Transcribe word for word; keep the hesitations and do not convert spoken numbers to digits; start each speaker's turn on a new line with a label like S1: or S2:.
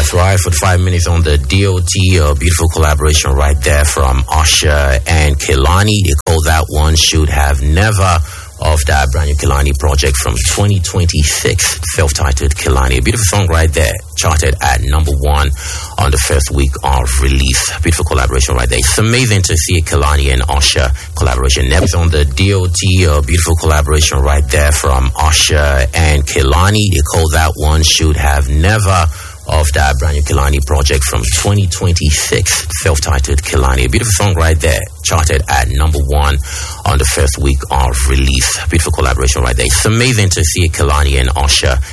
S1: That's right, for five minutes on the D O T, a beautiful collaboration right there from Usher and Kehlani. They call that one Should Have Never, of that brand new Kehlani project from twenty twenty-six, self-titled Kehlani. A beautiful song right there, charted at number one on the first week of release. Beautiful collaboration right there. It's amazing to see a Kehlani and Usher collaboration. Next on the D O T, a beautiful collaboration right there from Usher and Kehlani. They call that one Should Have Never, of that brand new Kehlani project from twenty twenty-six, self-titled Kehlani. A beautiful song right there, charted at number one on the first week of release. Beautiful collaboration right there. It's amazing to see Kehlani and Usher